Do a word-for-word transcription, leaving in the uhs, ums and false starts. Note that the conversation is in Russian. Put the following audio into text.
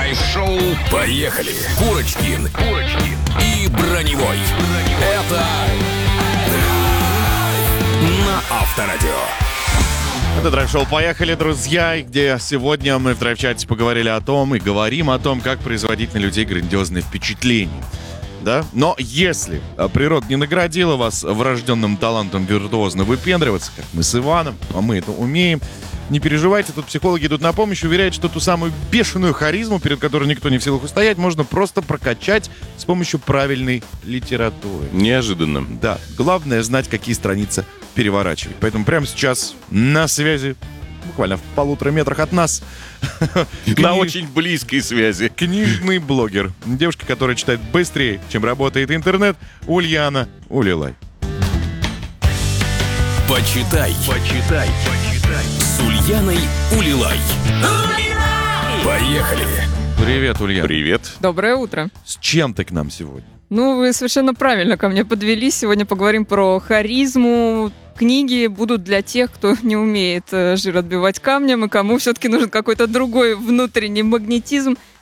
Драйв-шоу. Поехали. Курочкин, Курочкин и Броневой. Это Драйв на Авторадио. Это драйв-шоу «Поехали, друзья», где сегодня мы в драйв-чате поговорили о том и говорим о том, как производить на людей грандиозные впечатления. Да? Но если природа не наградила вас врожденным талантом виртуозно выпендриваться, как мы с Иваном, а мы это умеем, не переживайте, тут психологи идут на помощь, уверяют, что ту самую бешеную харизму, перед которой никто не в силах устоять, можно просто прокачать с помощью правильной литературы. Неожиданно. Да, главное знать, какие страницы переворачивать. Поэтому прямо сейчас на связи, буквально в полутора метрах от нас, на очень близкой связи, книжный блогер, девушка, которая читает быстрее, чем работает интернет, Ульяна Улилай. Почитай, почитай, почитай с Ульяной Улилай. Поехали. Привет, Ульяна. Привет. Доброе утро. С чем ты к нам сегодня? Ну, вы совершенно правильно ко мне подвели. Сегодня поговорим про харизму. Книги будут для тех, кто не умеет жир отбивать камнем, и кому все-таки нужен какой-то другой внутренний магнетизм.